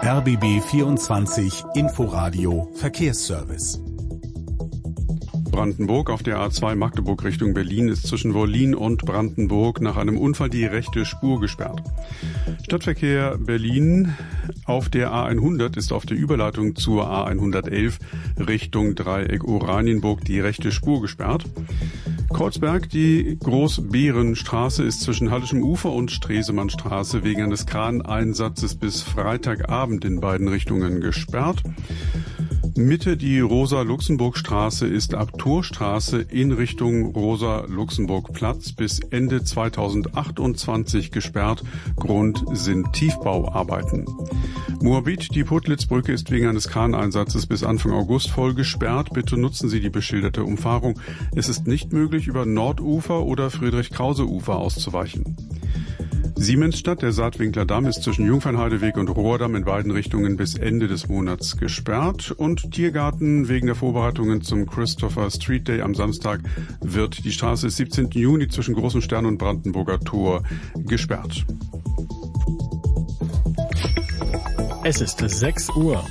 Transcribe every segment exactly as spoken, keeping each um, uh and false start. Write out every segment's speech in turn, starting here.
R B B vierundzwanzig Inforadio Verkehrsservice. Brandenburg auf der A zwei Magdeburg Richtung Berlin ist zwischen Wollin und Brandenburg nach einem Unfall die rechte Spur gesperrt. Stadtverkehr Berlin auf der A hundert ist auf der Überleitung zur A hundertelf Richtung Dreieck Oranienburg die rechte Spur gesperrt. Kreuzberg, die Großbärenstraße ist zwischen Hallischem Ufer und Stresemannstraße wegen eines Kraneinsatzes bis Freitagabend in beiden Richtungen gesperrt. Mitte die Rosa-Luxemburg-Straße ist ab Torstraße in Richtung Rosa-Luxemburg-Platz bis Ende zweitausendachtundzwanzig gesperrt. Grund sind Tiefbauarbeiten. Moabit, die Putlitz-Brücke ist wegen eines Kraneinsatzes bis Anfang August voll gesperrt. Bitte nutzen Sie die beschilderte Umfahrung. Es ist nicht möglich, über Nordufer oder Friedrich-Krause-Ufer auszuweichen. Siemensstadt, der Saatwinkler Damm, ist zwischen Jungfernheideweg und Rohrdamm in beiden Richtungen bis Ende des Monats gesperrt. Und Tiergarten, wegen der Vorbereitungen zum Christopher Street Day am Samstag, wird die Straße des siebzehnten Juni zwischen Großem Stern und Brandenburger Tor gesperrt. Es ist sechs Uhr.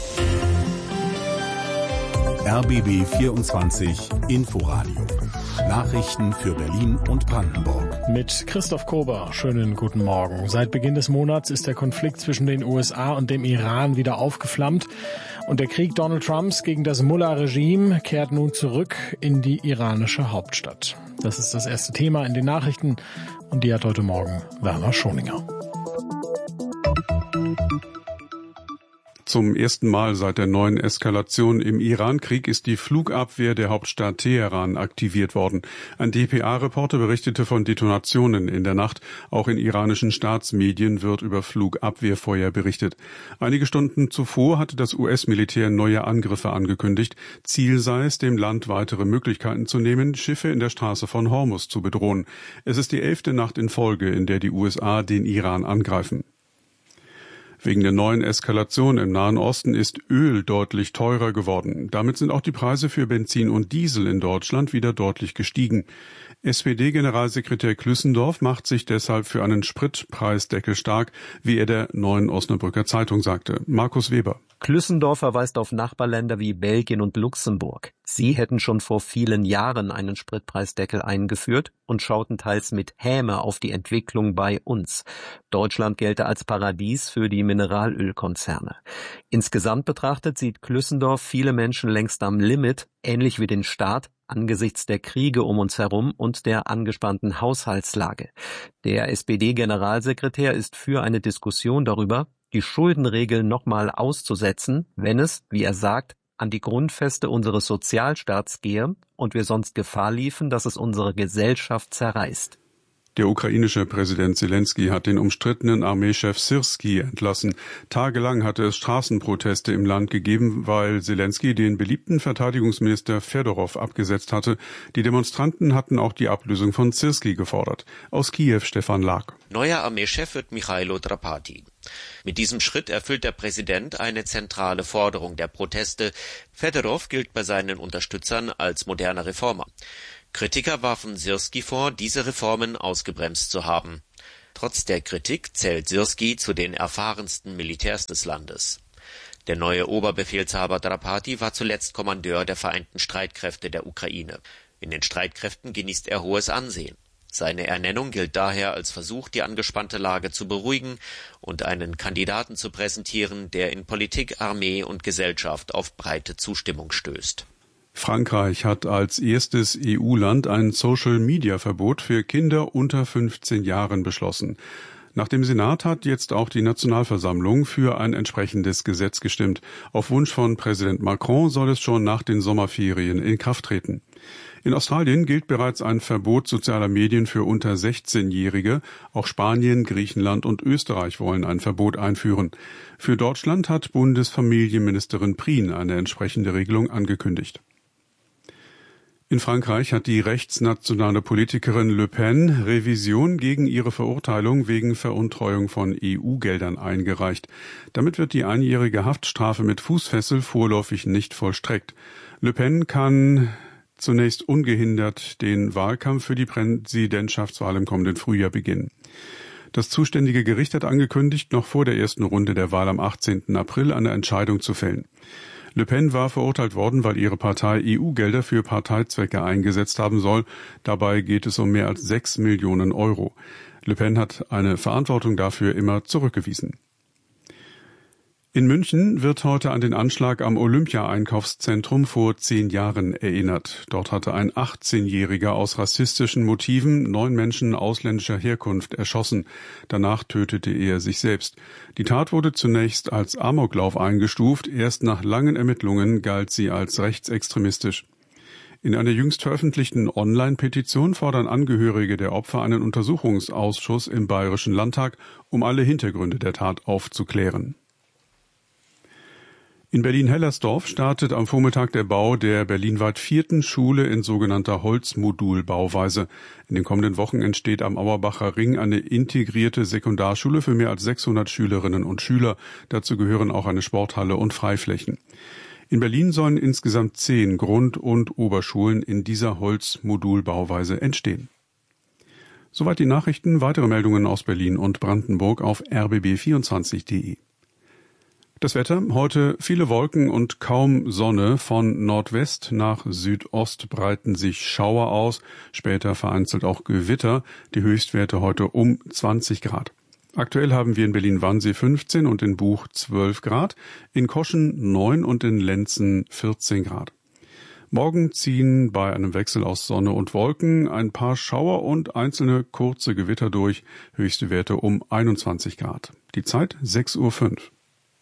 R B B vierundzwanzig Inforadio. Nachrichten für Berlin und Brandenburg. Mit Christoph Kober. Schönen guten Morgen. Seit Beginn des Monats ist der Konflikt zwischen den U S A und dem Iran wieder aufgeflammt. Und der Krieg Donald Trumps gegen das Mullah-Regime kehrt nun zurück in die iranische Hauptstadt. Das ist das erste Thema in den Nachrichten. Und die hat heute Morgen Werner Schoninger. Zum ersten Mal seit der neuen Eskalation im Iran-Krieg ist die Flugabwehr der Hauptstadt Teheran aktiviert worden. Ein D P A-Reporter berichtete von Detonationen in der Nacht. Auch in iranischen Staatsmedien wird über Flugabwehrfeuer berichtet. Einige Stunden zuvor hatte das U S-Militär neue Angriffe angekündigt. Ziel sei es, dem Land weitere Möglichkeiten zu nehmen, Schiffe in der Straße von Hormuz zu bedrohen. Es ist die elfte Nacht in Folge, in der die U S A den Iran angreifen. Wegen der neuen Eskalation im Nahen Osten ist Öl deutlich teurer geworden. Damit sind auch die Preise für Benzin und Diesel in Deutschland wieder deutlich gestiegen. S P D-Generalsekretär Klüssendorf macht sich deshalb für einen Spritpreisdeckel stark, wie er der Neuen Osnabrücker Zeitung sagte. Markus Weber. Klüssendorf verweist auf Nachbarländer wie Belgien und Luxemburg. Sie hätten schon vor vielen Jahren einen Spritpreisdeckel eingeführt und schauten teils mit Häme auf die Entwicklung bei uns. Deutschland gelte als Paradies für die Mineralölkonzerne. Insgesamt betrachtet sieht Klüssendorf viele Menschen längst am Limit, ähnlich wie den Staat, angesichts der Kriege um uns herum und der angespannten Haushaltslage. Der S P D-Generalsekretär ist für eine Diskussion darüber, die Schuldenregeln nochmal auszusetzen, wenn es, wie er sagt, an die Grundfeste unseres Sozialstaats gehe und wir sonst Gefahr liefen, dass es unsere Gesellschaft zerreißt. Der ukrainische Präsident Selenskyj hat den umstrittenen Armeechef Syrskij entlassen. Tagelang hatte es Straßenproteste im Land gegeben, weil Selenskyj den beliebten Verteidigungsminister Fedorow abgesetzt hatte. Die Demonstranten hatten auch die Ablösung von Syrskij gefordert. Aus Kiew Stefan Lag. Neuer Armeechef wird Michailo Drapati. Mit diesem Schritt erfüllt der Präsident eine zentrale Forderung der Proteste. Fedorow gilt bei seinen Unterstützern als moderner Reformer. Kritiker warfen Syrskij vor, diese Reformen ausgebremst zu haben. Trotz der Kritik zählt Syrskij zu den erfahrensten Militärs des Landes. Der neue Oberbefehlshaber Drapati war zuletzt Kommandeur der Vereinten Streitkräfte der Ukraine. In den Streitkräften genießt er hohes Ansehen. Seine Ernennung gilt daher als Versuch, die angespannte Lage zu beruhigen und einen Kandidaten zu präsentieren, der in Politik, Armee und Gesellschaft auf breite Zustimmung stößt. Frankreich hat als erstes E U-Land ein Social-Media-Verbot für Kinder unter fünfzehn Jahren beschlossen. Nach dem Senat hat jetzt auch die Nationalversammlung für ein entsprechendes Gesetz gestimmt. Auf Wunsch von Präsident Macron soll es schon nach den Sommerferien in Kraft treten. In Australien gilt bereits ein Verbot sozialer Medien für unter sechzehnjährige. Auch Spanien, Griechenland und Österreich wollen ein Verbot einführen. Für Deutschland hat Bundesfamilienministerin Prien eine entsprechende Regelung angekündigt. In Frankreich hat die rechtsnationale Politikerin Le Pen Revision gegen ihre Verurteilung wegen Veruntreuung von E U-Geldern eingereicht. Damit wird die einjährige Haftstrafe mit Fußfessel vorläufig nicht vollstreckt. Le Pen kann zunächst ungehindert den Wahlkampf für die Präsidentschaftswahl im kommenden Frühjahr beginnen. Das zuständige Gericht hat angekündigt, noch vor der ersten Runde der Wahl am achtzehnten April eine Entscheidung zu fällen. Le Pen war verurteilt worden, weil ihre Partei E U-Gelder für Parteizwecke eingesetzt haben soll. Dabei geht es um mehr als sechs Millionen Euro. Le Pen hat eine Verantwortung dafür immer zurückgewiesen. In München wird heute an den Anschlag am Olympia-Einkaufszentrum vor zehn Jahren erinnert. Dort hatte ein achtzehnjähriger aus rassistischen Motiven neun Menschen ausländischer Herkunft erschossen. Danach tötete er sich selbst. Die Tat wurde zunächst als Amoklauf eingestuft. Erst nach langen Ermittlungen galt sie als rechtsextremistisch. In einer jüngst veröffentlichten Online-Petition fordern Angehörige der Opfer einen Untersuchungsausschuss im Bayerischen Landtag, um alle Hintergründe der Tat aufzuklären. In Berlin-Hellersdorf startet am Vormittag der Bau der berlinweit vierten Schule in sogenannter Holzmodulbauweise. In den kommenden Wochen entsteht am Auerbacher Ring eine integrierte Sekundarschule für mehr als sechshundert Schülerinnen und Schüler. Dazu gehören auch eine Sporthalle und Freiflächen. In Berlin sollen insgesamt zehn Grund- und Oberschulen in dieser Holzmodulbauweise entstehen. Soweit die Nachrichten. Weitere Meldungen aus Berlin und Brandenburg auf r b b vierundzwanzig punkt de. Das Wetter, heute viele Wolken und kaum Sonne. Von Nordwest nach Südost breiten sich Schauer aus, später vereinzelt auch Gewitter. Die Höchstwerte heute um zwanzig Grad. Aktuell haben wir in Berlin-Wannsee fünfzehn und in Buch zwölf Grad, in Koschen neun und in Lenzen vierzehn Grad. Morgen ziehen bei einem Wechsel aus Sonne und Wolken ein paar Schauer und einzelne kurze Gewitter durch, höchste Werte um einundzwanzig Grad. Die Zeit sechs Uhr fünf.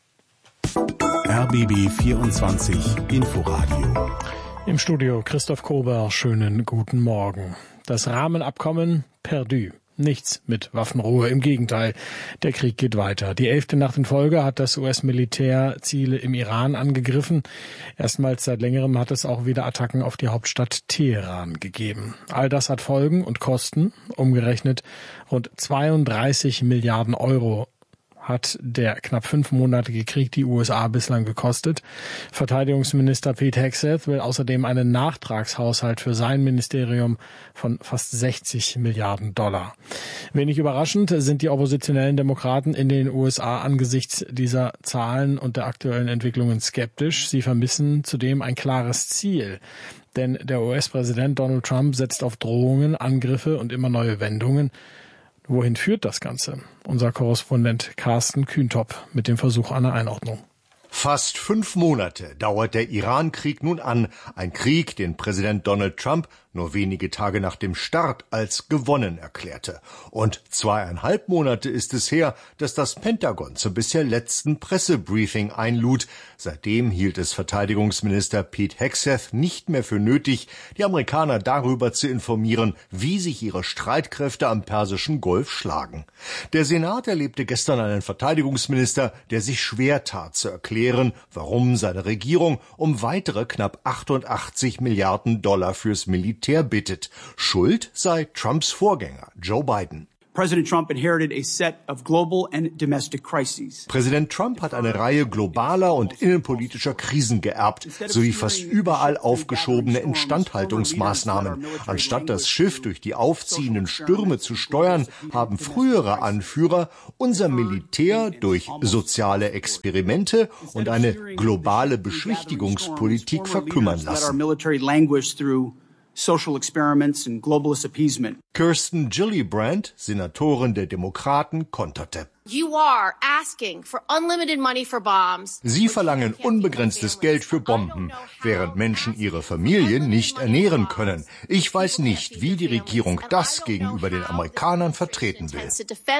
R B B vierundzwanzig Inforadio. Im Studio Christoph Kober, schönen guten Morgen. Das Rahmenabkommen perdu. Nichts mit Waffenruhe, im Gegenteil. Der Krieg geht weiter. Die elfte Nacht in Folge hat das U S-Militär Ziele im Iran angegriffen. Erstmals seit längerem hat es auch wieder Attacken auf die Hauptstadt Teheran gegeben. All das hat Folgen und Kosten. Umgerechnet rund zweiunddreißig Milliarden Euro hat der knapp fünfmonatige Krieg die U S A bislang gekostet. Verteidigungsminister Pete Hegseth will außerdem einen Nachtragshaushalt für sein Ministerium von fast sechzig Milliarden Dollar. Wenig überraschend sind die oppositionellen Demokraten in den U S A angesichts dieser Zahlen und der aktuellen Entwicklungen skeptisch. Sie vermissen zudem ein klares Ziel. Denn der U S-Präsident Donald Trump setzt auf Drohungen, Angriffe und immer neue Wendungen. Wohin führt das Ganze? Unser Korrespondent Carsten Kühntop mit dem Versuch einer Einordnung. Fast fünf Monate dauert der Iran-Krieg nun an. Ein Krieg, den Präsident Donald Trump nur wenige Tage nach dem Start als gewonnen erklärte. Und zweieinhalb Monate ist es her, dass das Pentagon zum bisher letzten Pressebriefing einlud. Seitdem hielt es Verteidigungsminister Pete Hegseth nicht mehr für nötig, die Amerikaner darüber zu informieren, wie sich ihre Streitkräfte am Persischen Golf schlagen. Der Senat erlebte gestern einen Verteidigungsminister, der sich schwer tat zu erklären, warum seine Regierung um weitere knapp achtundachtzig Milliarden Dollar fürs Militär bittet. Schuld sei Trumps Vorgänger, Joe Biden. President Trump inherited a set of global and domestic crises. Präsident Trump hat eine Reihe globaler und innenpolitischer Krisen geerbt, sowie fast überall aufgeschobene Instandhaltungsmaßnahmen. Anstatt das Schiff durch die aufziehenden Stürme zu steuern, haben frühere Anführer unser Militär durch soziale Experimente und eine globale Beschwichtigungspolitik verkümmern lassen. Social experiments and globalist appeasement. Kirsten Gillibrand, Senatorin der Demokraten, konterte. You are asking for unlimited money for bombs. Sie verlangen unbegrenztes Geld für Bomben, während Menschen ihre Familien nicht ernähren können. Ich weiß nicht, wie die Regierung das gegenüber den Amerikanern vertreten will.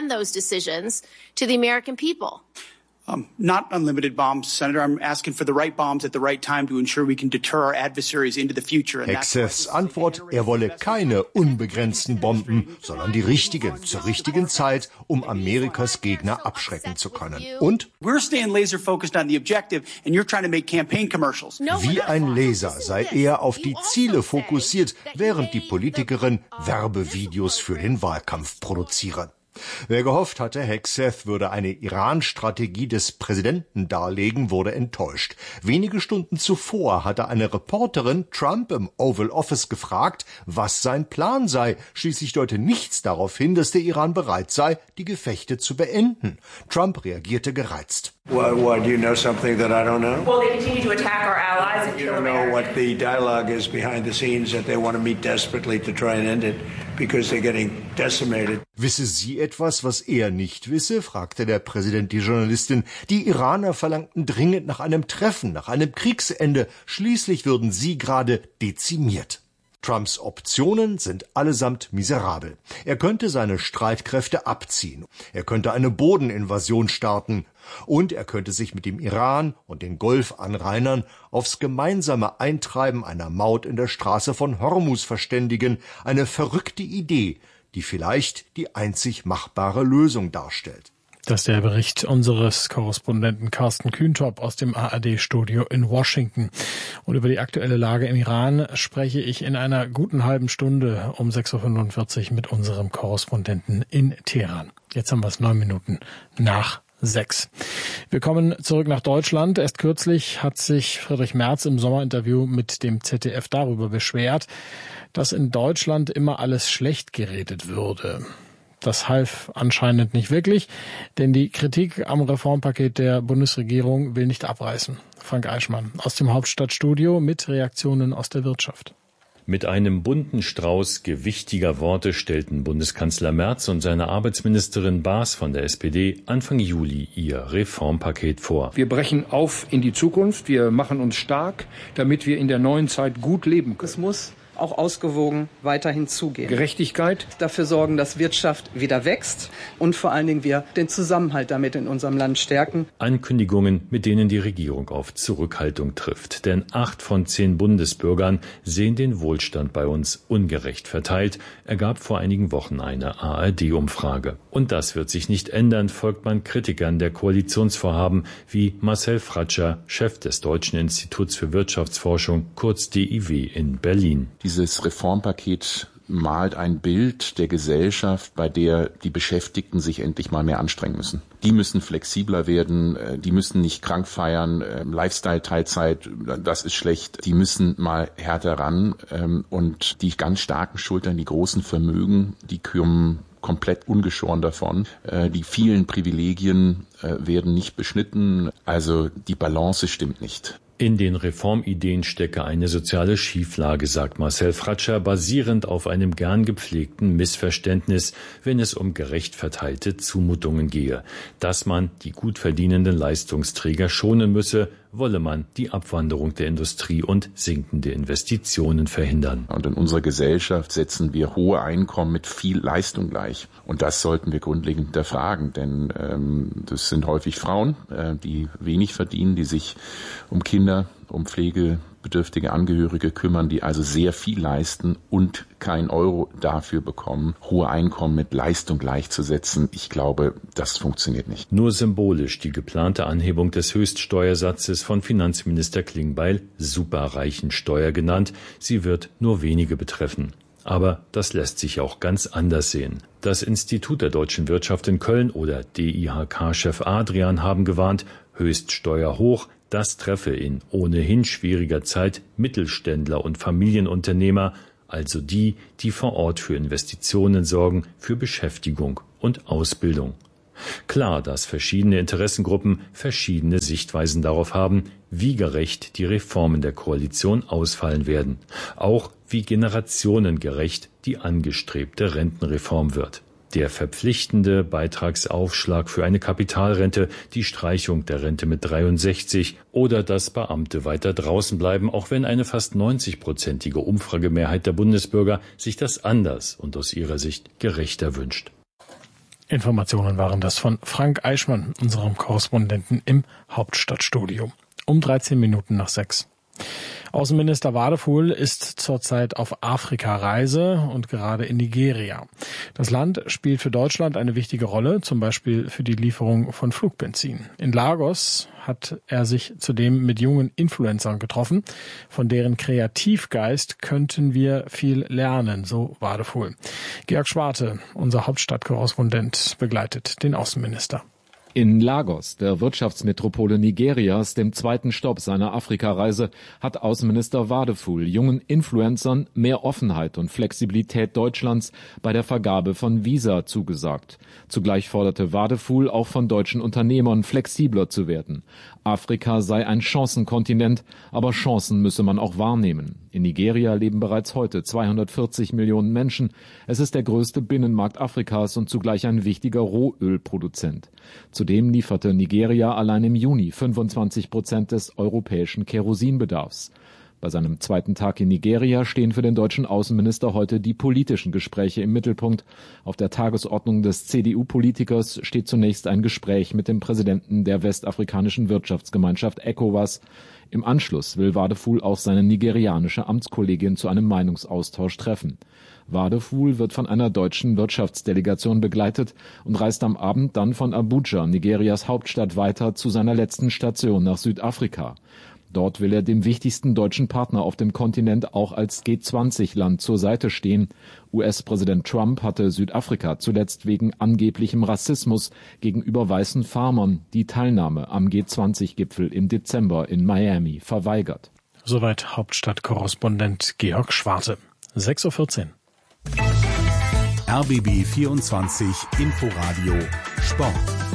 Um, not unlimited bombs, Senator. I'm asking for the right bombs at the right time to ensure we can deter our adversaries into the future. Hegseths Antwort, er wolle keine unbegrenzten Bomben, sondern die richtigen, zur richtigen Zeit, um Amerikas Gegner abschrecken zu können. Und? We're staying laser focused on the objective and you're trying to make campaign commercials. Wie ein Laser sei er auf die Ziele fokussiert, während die Politikerin Werbevideos für den Wahlkampf produzieren. Wer gehofft hatte, Hegseth würde eine Iran-Strategie des Präsidenten darlegen, wurde enttäuscht. Wenige Stunden zuvor hatte eine Reporterin Trump im Oval Office gefragt, was sein Plan sei. Schließlich deute nichts darauf hin, dass der Iran bereit sei, die Gefechte zu beenden. Trump reagierte gereizt. Why, why, do you know something that I don't know? Well, they continue to attack our allies and You kill don't know Americans. what the dialogue is behind the scenes, that they want to meet desperately to try and end it because they're getting decimated. Wisse sie etwas, was er nicht wisse? Fragte der Präsident die Journalistin. Die Iraner verlangten dringend nach einem Treffen, nach einem Kriegsende. Schließlich würden sie gerade dezimiert. Trumps Optionen sind allesamt miserabel. Er könnte seine Streitkräfte abziehen. Er könnte eine Bodeninvasion starten. Und er könnte sich mit dem Iran und den Golfanrainern aufs gemeinsame Eintreiben einer Maut in der Straße von Hormuz verständigen. Eine verrückte Idee, die vielleicht die einzig machbare Lösung darstellt. Das ist der Bericht unseres Korrespondenten Carsten Kühntop aus dem A R D-Studio in Washington. Und über die aktuelle Lage im Iran spreche ich in einer guten halben Stunde um sechs Uhr fünfundvierzig mit unserem Korrespondenten in Teheran. Jetzt haben wir es neun Minuten nach sechs. Wir kommen zurück nach Deutschland. Erst kürzlich hat sich Friedrich Merz im Sommerinterview mit dem Z D F darüber beschwert, dass in Deutschland immer alles schlecht geredet würde. Das half anscheinend nicht wirklich, denn die Kritik am Reformpaket der Bundesregierung will nicht abreißen. Frank Eichmann aus dem Hauptstadtstudio mit Reaktionen aus der Wirtschaft. Mit einem bunten Strauß gewichtiger Worte stellten Bundeskanzler Merz und seine Arbeitsministerin Baas von der S P D Anfang Juli ihr Reformpaket vor. Wir brechen auf in die Zukunft, wir machen uns stark, damit wir in der neuen Zeit gut leben können. Es muss auch ausgewogen weiterhin zugehen. Gerechtigkeit. Dafür sorgen, dass Wirtschaft wieder wächst und vor allen Dingen wir den Zusammenhalt damit in unserem Land stärken. Ankündigungen, mit denen die Regierung auf Zurückhaltung trifft. Denn acht von zehn Bundesbürgern sehen den Wohlstand bei uns ungerecht verteilt, ergab vor einigen Wochen eine A R D-Umfrage. Und das wird sich nicht ändern, folgt man Kritikern der Koalitionsvorhaben wie Marcel Fratscher, Chef des Deutschen Instituts für Wirtschaftsforschung, kurz D I W in Berlin. Dieses Reformpaket malt ein Bild der Gesellschaft, bei der die Beschäftigten sich endlich mal mehr anstrengen müssen. Die müssen flexibler werden, die müssen nicht krank feiern, Lifestyle-Teilzeit, das ist schlecht. Die müssen mal härter ran und die ganz starken Schultern, die großen Vermögen, die kommen komplett ungeschoren davon. Die vielen Privilegien werden nicht beschnitten, also die Balance stimmt nicht. In den Reformideen stecke eine soziale Schieflage, sagt Marcel Fratscher, basierend auf einem gern gepflegten Missverständnis, wenn es um gerecht verteilte Zumutungen gehe. Dass man die gut verdienenden Leistungsträger schonen müsse, wolle man die Abwanderung der Industrie und sinkende Investitionen verhindern. Und in unserer Gesellschaft setzen wir hohe Einkommen mit viel Leistung gleich. Und das sollten wir grundlegend hinterfragen, denn ähm, das sind häufig Frauen, äh, die wenig verdienen, die sich um Kinder, um pflegebedürftige Angehörige kümmern, die also sehr viel leisten und kein Euro dafür bekommen, hohe Einkommen mit Leistung gleichzusetzen. Ich glaube, das funktioniert nicht. Nur symbolisch die geplante Anhebung des Höchststeuersatzes von Finanzminister Klingbeil Superreichensteuer genannt. Sie wird nur wenige betreffen. Aber das lässt sich auch ganz anders sehen. Das Institut der deutschen Wirtschaft in Köln oder D I H K-Chef Adrian haben gewarnt, Höchststeuer hoch, das treffe in ohnehin schwieriger Zeit Mittelständler und Familienunternehmer, also die, die vor Ort für Investitionen sorgen, für Beschäftigung und Ausbildung. Klar, dass verschiedene Interessengruppen verschiedene Sichtweisen darauf haben, wie gerecht die Reformen der Koalition ausfallen werden, auch wie generationengerecht die angestrebte Rentenreform wird. Der verpflichtende Beitragsaufschlag für eine Kapitalrente, die Streichung der Rente mit dreiundsechzig oder dass Beamte weiter draußen bleiben, auch wenn eine fast neunzig-prozentige Umfragemehrheit der Bundesbürger sich das anders und aus ihrer Sicht gerechter wünscht. Informationen waren das von Frank Eichmann, unserem Korrespondenten im Hauptstadtstudio. Um dreizehn Minuten nach sechs. Außenminister Wadefuhl ist zurzeit auf Afrika-Reise und gerade in Nigeria. Das Land spielt für Deutschland eine wichtige Rolle, zum Beispiel für die Lieferung von Flugbenzin. In Lagos hat er sich zudem mit jungen Influencern getroffen. Von deren Kreativgeist könnten wir viel lernen, so Wadefuhl. Georg Schwarte, unser Hauptstadtkorrespondent, begleitet den Außenminister. In Lagos, der Wirtschaftsmetropole Nigerias, dem zweiten Stopp seiner Afrikareise, hat Außenminister Wadefuhl jungen Influencern mehr Offenheit und Flexibilität Deutschlands bei der Vergabe von Visa zugesagt. Zugleich forderte Wadefuhl auch von deutschen Unternehmern, flexibler zu werden. Afrika sei ein Chancenkontinent, aber Chancen müsse man auch wahrnehmen. In Nigeria leben bereits heute zweihundertvierzig Millionen Menschen. Es ist der größte Binnenmarkt Afrikas und zugleich ein wichtiger Rohölproduzent. Zudem lieferte Nigeria allein im Juni fünfundzwanzig Prozent des europäischen Kerosinbedarfs. Bei seinem zweiten Tag in Nigeria stehen für den deutschen Außenminister heute die politischen Gespräche im Mittelpunkt. Auf der Tagesordnung des C D U-Politikers steht zunächst ein Gespräch mit dem Präsidenten der westafrikanischen Wirtschaftsgemeinschaft ECOWAS. Im Anschluss will Wadefuhl auch seine nigerianische Amtskollegin zu einem Meinungsaustausch treffen. Wadefuhl wird von einer deutschen Wirtschaftsdelegation begleitet und reist am Abend dann von Abuja, Nigerias Hauptstadt, weiter zu seiner letzten Station nach Südafrika. Dort will er dem wichtigsten deutschen Partner auf dem Kontinent auch als G zwanzig Land zur Seite stehen. U S-Präsident Trump hatte Südafrika zuletzt wegen angeblichem Rassismus gegenüber weißen Farmern die Teilnahme am G zwanzig Gipfel im Dezember in Miami verweigert. Soweit Hauptstadtkorrespondent Georg Schwarte. sechs Uhr vierzehn. R B B vierundzwanzig Inforadio Sport.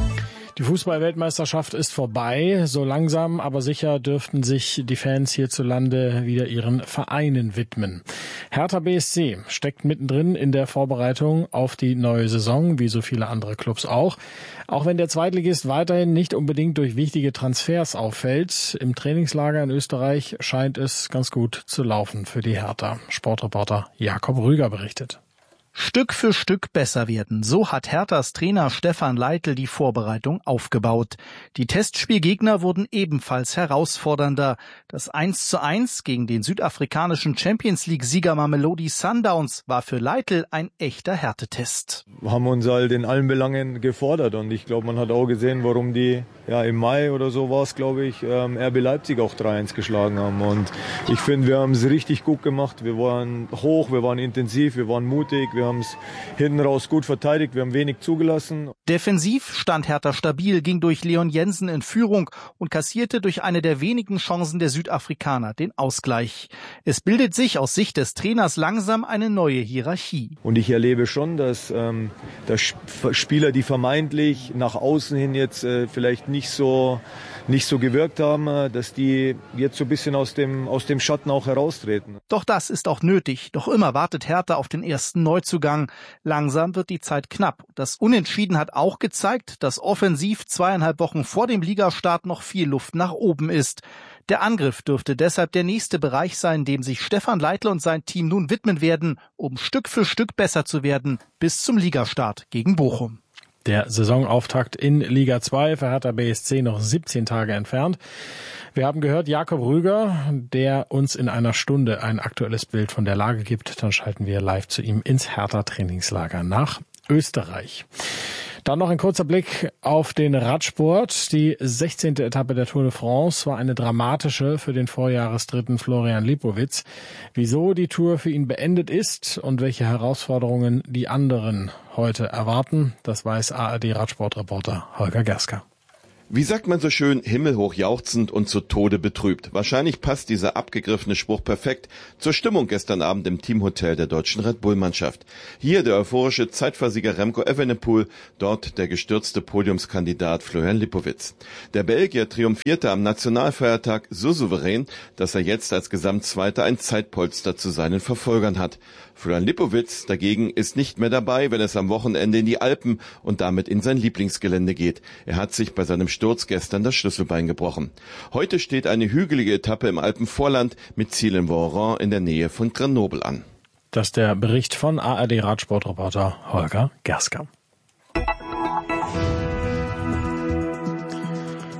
Die Fußball-Weltmeisterschaft ist vorbei. So langsam, aber sicher dürften sich die Fans hierzulande wieder ihren Vereinen widmen. Hertha B S C steckt mittendrin in der Vorbereitung auf die neue Saison, wie so viele andere Clubs auch. Auch wenn der Zweitligist weiterhin nicht unbedingt durch wichtige Transfers auffällt, im Trainingslager in Österreich scheint es ganz gut zu laufen für die Hertha. Sportreporter Jakob Rüger berichtet. Stück für Stück besser werden. So hat Herthas Trainer Stefan Leitl die Vorbereitung aufgebaut. Die Testspielgegner wurden ebenfalls herausfordernder. Das eins zu eins gegen den südafrikanischen Champions-League-Sieger Mamelodi Sundowns war für Leitl ein echter Härtetest. Wir haben uns halt in allen Belangen gefordert und ich glaube, man hat auch gesehen, warum die ja im Mai oder so war es, glaube ich, ähm, R B Leipzig auch drei eins geschlagen haben. Und ich finde, wir haben es richtig gut gemacht. Wir waren hoch, wir waren intensiv, wir waren mutig, wir haben es hinten raus gut verteidigt, wir haben wenig zugelassen. Defensiv stand Hertha stabil, ging durch Leon Jensen in Führung und kassierte durch eine der wenigen Chancen der Südafrikaner den Ausgleich. Es bildet sich aus Sicht des Trainers langsam eine neue Hierarchie. Und ich erlebe schon, dass, ähm, dass Spieler, die vermeintlich nach außen hin jetzt äh, vielleicht nicht so nicht so gewirkt haben, dass die jetzt so ein bisschen aus dem aus dem Schatten auch heraustreten. Doch das ist auch nötig. Doch immer wartet Hertha auf den ersten Neuzugang. Langsam wird die Zeit knapp. Das Unentschieden hat auch gezeigt, dass offensiv zweieinhalb Wochen vor dem Ligastart noch viel Luft nach oben ist. Der Angriff dürfte deshalb der nächste Bereich sein, dem sich Stefan Leitl und sein Team nun widmen werden, um Stück für Stück besser zu werden, bis zum Ligastart gegen Bochum. Der Saisonauftakt in Liga zwei für Hertha B S C noch siebzehn Tage entfernt. Wir haben gehört, Jakob Rüger, der uns in einer Stunde ein aktuelles Bild von der Lage gibt. Dann schalten wir live zu ihm ins Hertha-Trainingslager nach Österreich. Dann noch ein kurzer Blick auf den Radsport. Die sechzehnte Etappe der Tour de France war eine dramatische für den Vorjahresdritten Florian Lipowitz. Wieso die Tour für ihn beendet ist und welche Herausforderungen die anderen heute erwarten, das weiß A R D-Radsportreporter Holger Gerska. Wie sagt man so schön, himmelhoch jauchzend und zu Tode betrübt. Wahrscheinlich passt dieser abgegriffene Spruch perfekt zur Stimmung gestern Abend im Teamhotel der deutschen Red Bull-Mannschaft. Hier der euphorische Zeitversieger Remco Evenepoel, dort der gestürzte Podiumskandidat Florian Lipowitz. Der Belgier triumphierte am Nationalfeiertag so souverän, dass er jetzt als Gesamtzweiter ein Zeitpolster zu seinen Verfolgern hat. Florian Lipowitz dagegen ist nicht mehr dabei, wenn es am Wochenende in die Alpen und damit in sein Lieblingsgelände geht. Er hat sich bei seinem Sturz gestern das Schlüsselbein gebrochen. Heute steht eine hügelige Etappe im Alpenvorland mit Ziel in Voiron in der Nähe von Grenoble an. Das ist der Bericht von A R D-Radsportreporter Holger Gerska.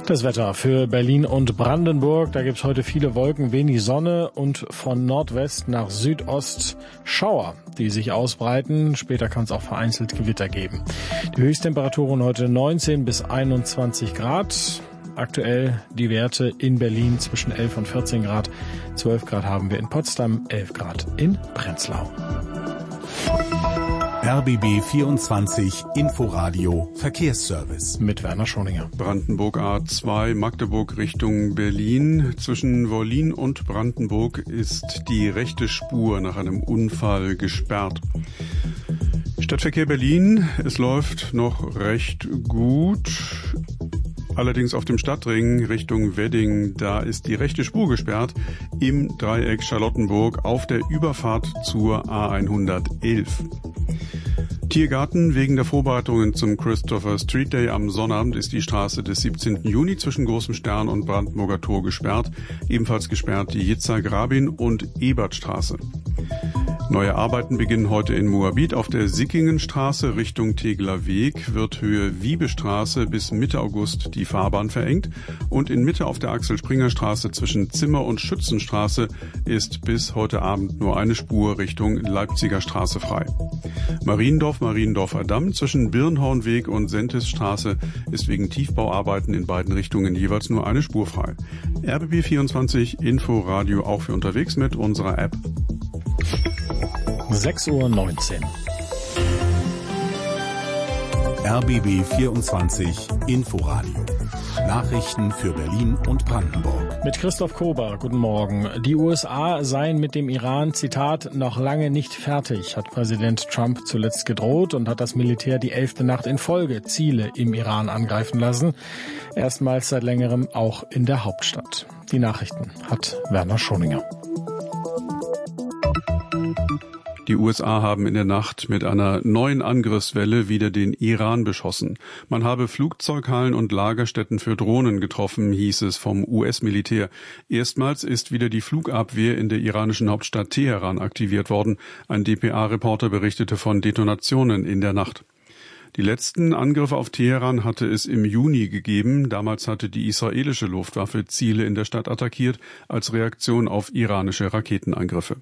Das Wetter für Berlin und Brandenburg. Da gibt's heute viele Wolken, wenig Sonne und von Nordwest nach Südost Schauer, die sich ausbreiten. Später kann es auch vereinzelt Gewitter geben. Die Höchsttemperaturen heute neunzehn bis einundzwanzig Grad. Aktuell die Werte in Berlin zwischen elf und vierzehn Grad. zwölf Grad haben wir in Potsdam, elf Grad in Prenzlau. R B B vierundzwanzig Inforadio Verkehrsservice. Mit Werner Schoninger. Brandenburg A zwei, Magdeburg Richtung Berlin. Zwischen Wollin und Brandenburg ist die rechte Spur nach einem Unfall gesperrt. Stadtverkehr Berlin, es läuft noch recht gut. Allerdings auf dem Stadtring Richtung Wedding, da ist die rechte Spur gesperrt im Dreieck Charlottenburg auf der Überfahrt zur A hundertelf. Tiergarten, wegen der Vorbereitungen zum Christopher Street Day am Sonnabend ist die Straße des siebzehnten Juni zwischen Großem Stern und Brandenburger Tor gesperrt. Ebenfalls gesperrt die Jitzar-Grabin- und Ebertstraße. Neue Arbeiten beginnen heute in Moabit. Auf der Sickingenstraße Richtung Tegeler Weg wird Höhe Wiebestraße bis Mitte August die Fahrbahn verengt. Und in Mitte auf der Axel-Springer-Straße zwischen Zimmer- und Schützenstraße ist bis heute Abend nur eine Spur Richtung Leipziger Straße frei. Mariendorf, Mariendorfer Damm zwischen Birnhornweg und Sentisstraße ist wegen Tiefbauarbeiten in beiden Richtungen jeweils nur eine Spur frei. R B B vierundzwanzig Inforadio auch für unterwegs mit unserer App. sechs Uhr neunzehn. R B B vierundzwanzig Inforadio. Nachrichten für Berlin und Brandenburg. Mit Christoph Kober, guten Morgen. Die U S A seien mit dem Iran, Zitat, noch lange nicht fertig, hat Präsident Trump zuletzt gedroht und hat das Militär die elfte Nacht in Folge Ziele im Iran angreifen lassen. Erstmals seit längerem auch in der Hauptstadt. Die Nachrichten hat Werner Schoninger. Die U S A haben in der Nacht mit einer neuen Angriffswelle wieder den Iran beschossen. Man habe Flugzeughallen und Lagerstätten für Drohnen getroffen, hieß es vom U S-Militär. Erstmals ist wieder die Flugabwehr in der iranischen Hauptstadt Teheran aktiviert worden. Ein D P A-Reporter berichtete von Detonationen in der Nacht. Die letzten Angriffe auf Teheran hatte es im Juni gegeben. Damals hatte die israelische Luftwaffe Ziele in der Stadt attackiert als Reaktion auf iranische Raketenangriffe.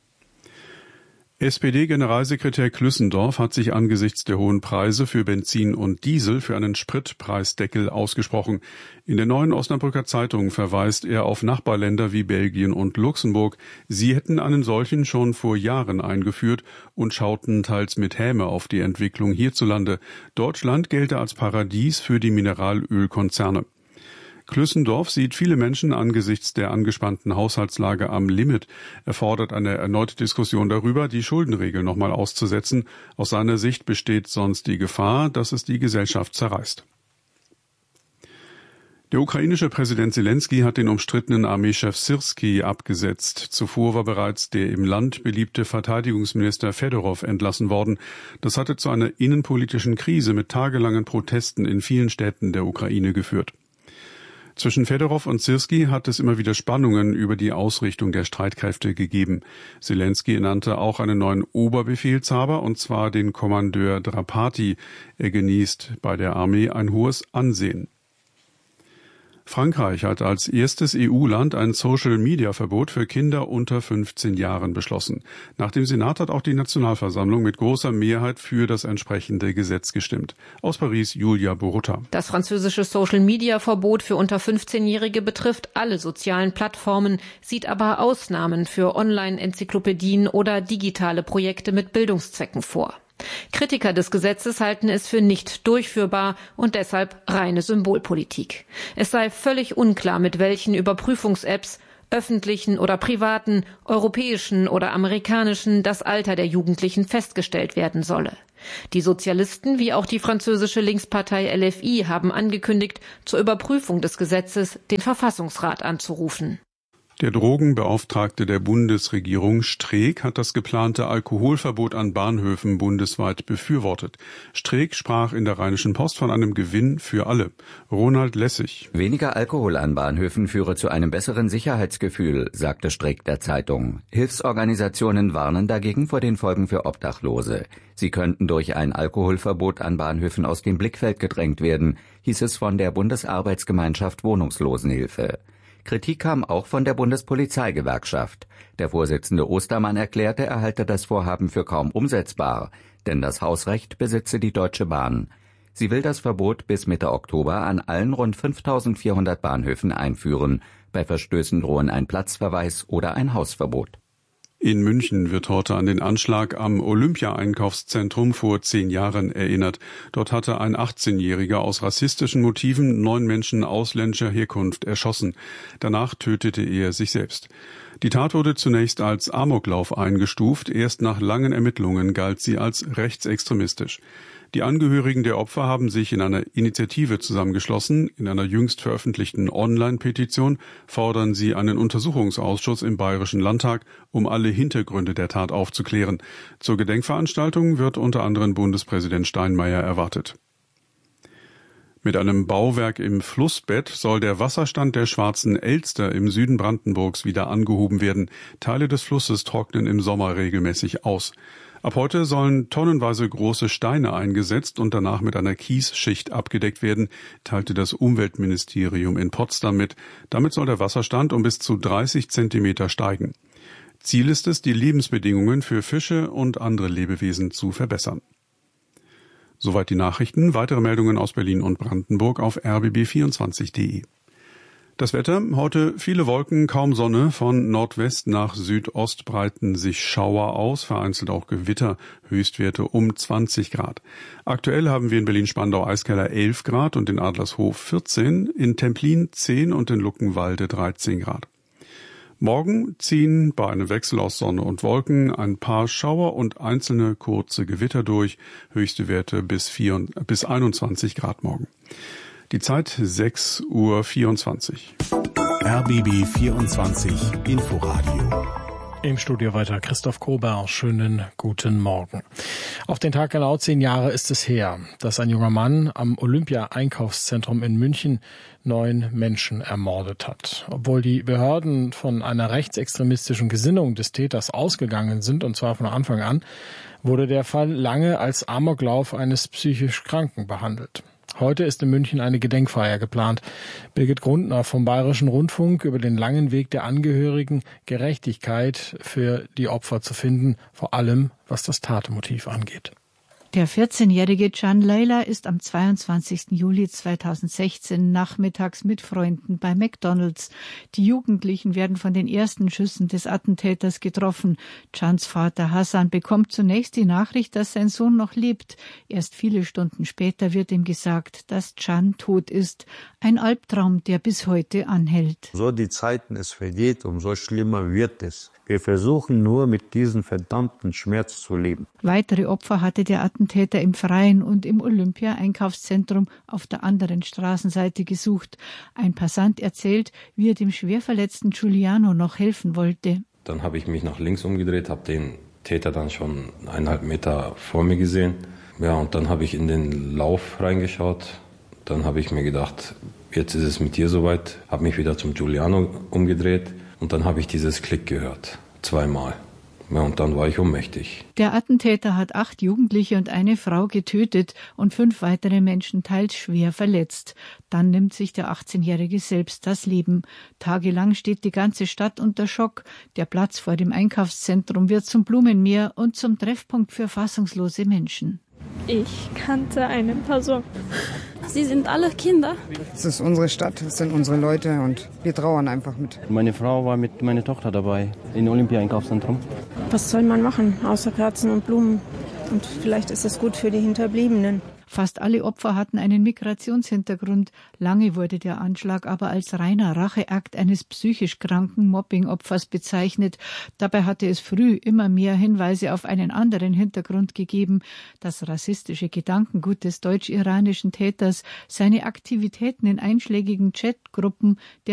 S P D-Generalsekretär Klüssendorf hat sich angesichts der hohen Preise für Benzin und Diesel für einen Spritpreisdeckel ausgesprochen. In der Neuen Osnabrücker Zeitung verweist er auf Nachbarländer wie Belgien und Luxemburg. Sie hätten einen solchen schon vor Jahren eingeführt und schauten teils mit Häme auf die Entwicklung hierzulande. Deutschland gelte als Paradies für die Mineralölkonzerne. Klüssendorf sieht viele Menschen angesichts der angespannten Haushaltslage am Limit. Er fordert eine erneute Diskussion darüber, die Schuldenregel nochmal auszusetzen. Aus seiner Sicht besteht sonst die Gefahr, dass es die Gesellschaft zerreißt. Der ukrainische Präsident Selenskyj hat den umstrittenen Armeechef Syrskij abgesetzt. Zuvor war bereits der im Land beliebte Verteidigungsminister Fedorow entlassen worden. Das hatte zu einer innenpolitischen Krise mit tagelangen Protesten in vielen Städten der Ukraine geführt. Zwischen Fedorow und Syrskij hat es immer wieder Spannungen über die Ausrichtung der Streitkräfte gegeben. Selenskyj nannte auch einen neuen Oberbefehlshaber, und zwar den Kommandeur Drapati. Er genießt bei der Armee ein hohes Ansehen. Frankreich hat als erstes E U-Land ein Social-Media-Verbot für Kinder unter fünfzehn Jahren beschlossen. Nach dem Senat hat auch die Nationalversammlung mit großer Mehrheit für das entsprechende Gesetz gestimmt. Aus Paris Julia Borutta. Das französische Social-Media-Verbot für unter fünfzehnjährige betrifft alle sozialen Plattformen, sieht aber Ausnahmen für Online-Enzyklopädien oder digitale Projekte mit Bildungszwecken vor. Kritiker des Gesetzes halten es für nicht durchführbar und deshalb reine Symbolpolitik. Es sei völlig unklar, mit welchen Überprüfungs-Apps, öffentlichen oder privaten, europäischen oder amerikanischen, das Alter der Jugendlichen festgestellt werden solle. Die Sozialisten wie auch die französische Linkspartei L F I haben angekündigt, zur Überprüfung des Gesetzes den Verfassungsrat anzurufen. Der Drogenbeauftragte der Bundesregierung Streeck hat das geplante Alkoholverbot an Bahnhöfen bundesweit befürwortet. Streeck sprach in der Rheinischen Post von einem Gewinn für alle. Ronald Lessig. Weniger Alkohol an Bahnhöfen führe zu einem besseren Sicherheitsgefühl, sagte Streeck der Zeitung. Hilfsorganisationen warnen dagegen vor den Folgen für Obdachlose. Sie könnten durch ein Alkoholverbot an Bahnhöfen aus dem Blickfeld gedrängt werden, hieß es von der Bundesarbeitsgemeinschaft Wohnungslosenhilfe. Kritik kam auch von der Bundespolizeigewerkschaft. Der Vorsitzende Ostermann erklärte, er halte das Vorhaben für kaum umsetzbar, denn das Hausrecht besitze die Deutsche Bahn. Sie will das Verbot bis Mitte Oktober an allen rund fünftausendvierhundert Bahnhöfen einführen. Bei Verstößen drohen ein Platzverweis oder ein Hausverbot. In München wird heute an den Anschlag am Olympia-Einkaufszentrum vor zehn Jahren erinnert. Dort hatte ein achtzehnjähriger aus rassistischen Motiven neun Menschen ausländischer Herkunft erschossen. Danach tötete er sich selbst. Die Tat wurde zunächst als Amoklauf eingestuft. Erst nach langen Ermittlungen galt sie als rechtsextremistisch. Die Angehörigen der Opfer haben sich in einer Initiative zusammengeschlossen. In einer jüngst veröffentlichten Online-Petition fordern sie einen Untersuchungsausschuss im Bayerischen Landtag, um alle Hintergründe der Tat aufzuklären. Zur Gedenkveranstaltung wird unter anderem Bundespräsident Steinmeier erwartet. Mit einem Bauwerk im Flussbett soll der Wasserstand der Schwarzen Elster im Süden Brandenburgs wieder angehoben werden. Teile des Flusses trocknen im Sommer regelmäßig aus. Ab heute sollen tonnenweise große Steine eingesetzt und danach mit einer Kiesschicht abgedeckt werden, teilte das Umweltministerium in Potsdam mit. Damit soll der Wasserstand um bis zu dreißig Zentimeter steigen. Ziel ist es, die Lebensbedingungen für Fische und andere Lebewesen zu verbessern. Soweit die Nachrichten. Weitere Meldungen aus Berlin und Brandenburg auf r b b vierundzwanzig punkt de. Das Wetter, heute viele Wolken, kaum Sonne, von Nordwest nach Südost breiten sich Schauer aus, vereinzelt auch Gewitter, Höchstwerte um zwanzig Grad. Aktuell haben wir in Berlin-Spandau-Eiskeller elf Grad und in Adlershof vierzehn, in Templin zehn und in Luckenwalde dreizehn Grad. Morgen ziehen bei einem Wechsel aus Sonne und Wolken ein paar Schauer und einzelne kurze Gewitter durch, höchste Werte bis, vier, bis einundzwanzig Grad morgen. Die Zeit sechs Uhr vierundzwanzig. R B B vierundzwanzig Inforadio. Im Studio weiter Christoph Kober. Schönen guten Morgen. Auf den Tag genau zehn Jahre ist es her, dass ein junger Mann am Olympia-Einkaufszentrum in München neun Menschen ermordet hat. Obwohl die Behörden von einer rechtsextremistischen Gesinnung des Täters ausgegangen sind, und zwar von Anfang an, wurde der Fall lange als Amoklauf eines psychisch Kranken behandelt. Heute ist in München eine Gedenkfeier geplant. Birgit Grundner vom Bayerischen Rundfunk über den langen Weg der Angehörigen, Gerechtigkeit für die Opfer zu finden, vor allem was das Tatmotiv angeht. Der vierzehnjährige Can Leyla ist am zweiundzwanzigsten Juli zweitausendsechzehn nachmittags mit Freunden bei McDonald's. Die Jugendlichen werden von den ersten Schüssen des Attentäters getroffen. Cans Vater Hassan bekommt zunächst die Nachricht, dass sein Sohn noch lebt. Erst viele Stunden später wird ihm gesagt, dass Can tot ist. Ein Albtraum, der bis heute anhält. So die Zeiten es vergeht, umso schlimmer wird es. Wir versuchen nur, mit diesem verdammten Schmerz zu leben. Weitere Opfer hatte der Attentäter im Freien und im Olympia-Einkaufszentrum auf der anderen Straßenseite gesucht. Ein Passant erzählt, wie er dem schwerverletzten Giuliano noch helfen wollte. Dann habe ich mich nach links umgedreht, habe den Täter dann schon eineinhalb Meter vor mir gesehen. Ja, und dann habe ich in den Lauf reingeschaut. Dann habe ich mir gedacht, jetzt ist es mit dir soweit. Habe mich wieder zum Giuliano umgedreht. Und dann habe ich dieses Klick gehört, zweimal. Ja, und dann war ich ohnmächtig. Der Attentäter hat acht Jugendliche und eine Frau getötet und fünf weitere Menschen teils schwer verletzt. Dann nimmt sich der achtzehnjährige selbst das Leben. Tagelang steht die ganze Stadt unter Schock. Der Platz vor dem Einkaufszentrum wird zum Blumenmeer und zum Treffpunkt für fassungslose Menschen. Ich kannte eine Person. Sie sind alle Kinder. Es ist unsere Stadt, es sind unsere Leute und wir trauern einfach mit. Meine Frau war mit meiner Tochter dabei im Olympia-Einkaufszentrum. Was soll man machen, außer Kerzen und Blumen? Und vielleicht ist es gut für die Hinterbliebenen. Fast alle Opfer hatten einen Migrationshintergrund. Lange wurde der Anschlag aber als reiner Racheakt eines psychisch kranken Mobbing-Opfers bezeichnet. Dabei hatte es früh immer mehr Hinweise auf einen anderen Hintergrund gegeben. Das rassistische Gedankengut des deutsch-iranischen Täters, seine Aktivitäten in einschlägigen Chatgruppen, der